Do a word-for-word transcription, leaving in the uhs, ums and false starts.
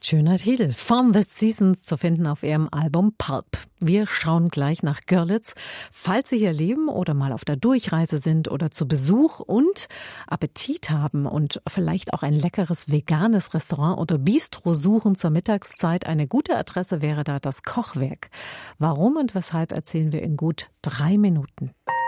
Schöner Titel. From the Seasons zu finden auf ihrem Album Pulp. Wir schauen gleich nach Görlitz. Falls Sie hier leben oder mal auf der Durchreise sind oder zu Besuch und Appetit haben und vielleicht auch ein leckeres veganes Restaurant oder Bistro suchen zur Mittagszeit, eine gute Adresse wäre da das Kochwerk. Warum und weshalb erzählen wir in gut drei Minuten.